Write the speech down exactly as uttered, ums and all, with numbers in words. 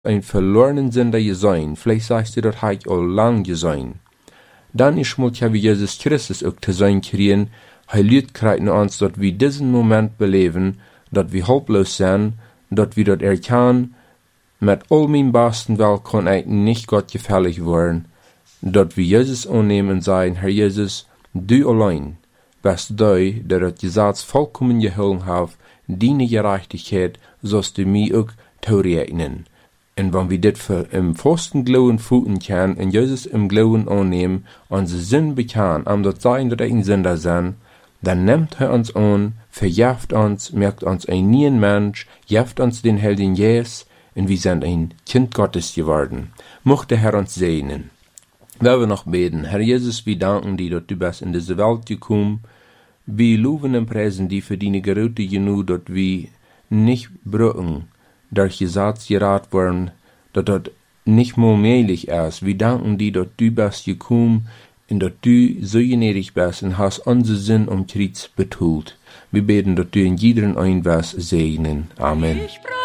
ein verlorenen Sünder sein, vielleicht sagst du, das hat all lang sein. Dann ist mal ja wie Jesus Christus auch zu sein kriegen, er lügt kreiten uns, dass wir diesen Moment beleben, dass wir haltlos sind, dass wir das erkennen, mit all meinem besten Will kann ich nicht Gott gefällig werden, dass wir Jesus annehmen und sagen, Herr Jesus, du allein bist du, der das Gesetz vollkommen gehalten hat, deine Gerechtigkeit sollst du mir auch zurechten. Und wenn wir das im festen Glauben fühlen können und Jesus im Glauben annehmen, unsere Sinn bekennen, um das sagen, dass wir ein Sünder sind, dann nimmt er uns an, verjagt uns, merkt uns ein neuen Mensch, jeft uns den Heiligen Jesus, und wir sind ein Kind Gottes geworden. Mochte der Herr uns segnen. Wir wollen noch beten. Herr Jesus, wir danken dir, dass du bist in diese Welt gekommen. Wir loben und preisen dir für deine Gerüte genug, dass wir nicht brücken, durch Gesetz gerat werden, dass das nicht mehr möglich ist. Wir danken dir, dass du bist gekommen und dass du so gnädig bist und hast unseren Sinn um Kreuz betont. Wir beten, dass du in jedem einen was segnen. Amen.